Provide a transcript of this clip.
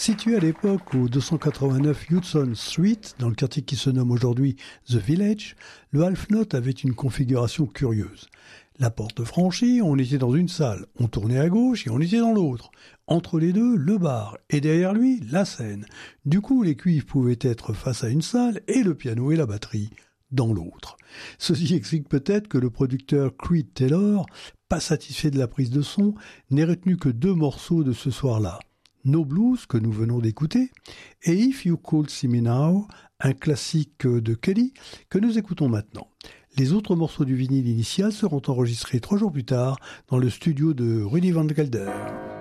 Situé à l'époque au 289 Hudson Street, dans le quartier qui se nomme aujourd'hui The Village, le Half Note avait une configuration curieuse. La porte franchie, on était dans une salle, on tournait à gauche et on était dans l'autre. Entre les deux, le bar, et derrière lui, la scène. Du coup, les cuivres pouvaient être face à une salle et le piano et la batterie dans l'autre. Ceci explique peut-être que le producteur Creed Taylor, pas satisfait de la prise de son, n'ait retenu que 2 morceaux de ce soir-là. No Blues, que nous venons d'écouter, et If You Could See Me Now, un classique de Kelly, que nous écoutons maintenant. Les autres morceaux du vinyle initial seront enregistrés 3 jours plus tard dans le studio de Rudy Van Gelder.